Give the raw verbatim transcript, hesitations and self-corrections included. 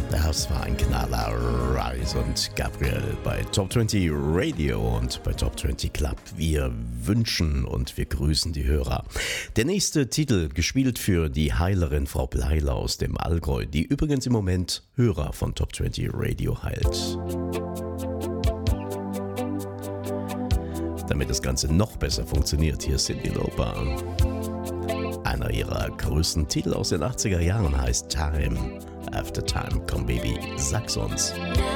Das war ein Knaller. Rise und Gabriel bei Top zwanzig Radio und bei Top zwanzig Club. Wir wünschen und wir grüßen die Hörer. Der nächste Titel, gespielt für die Heilerin Frau Bleila aus dem Allgäu, die übrigens im Moment Hörer von Top zwanzig Radio heilt. Damit das Ganze noch besser funktioniert, hier ist Cyndi Lauper. Einer ihrer größten Titel aus den achtziger Jahren heißt Time After Time. Komm Baby, sag's uns.